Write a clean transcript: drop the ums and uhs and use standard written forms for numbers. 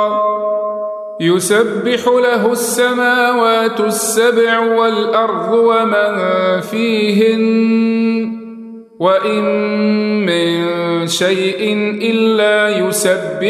يسبح له السماوات السبع والأرض ومن فيهن وإن من شيء إلا يسبح